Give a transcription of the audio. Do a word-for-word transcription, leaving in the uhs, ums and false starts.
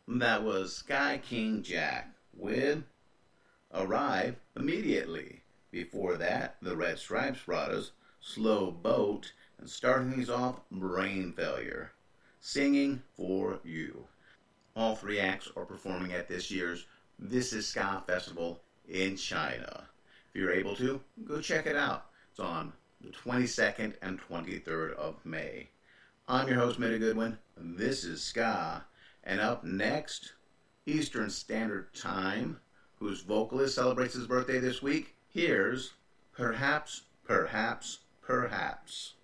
That was Sky King Jack with Arrive Immediately. Before that, the Red Stripes brought us Slow Boat, and starting these off, Brain Failure, Singing for You. All three acts are performing at this year's This Is Ska Festival in China. If you're able to, go check it out. It's on the twenty-second and twenty-third of May. I'm your host, Mitty Goodwin. This is Ska. And up next, Eastern Standard Time, whose vocalist celebrates his birthday this week. Here's Perhaps, Perhaps, Perhaps.